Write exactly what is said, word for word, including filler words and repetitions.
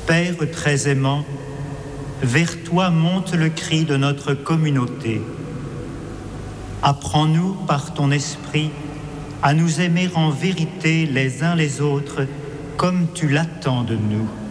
Père très aimant, vers toi monte le cri de notre communauté. Apprends-nous par ton esprit à nous aimer en vérité les uns les autres comme tu l'attends de nous.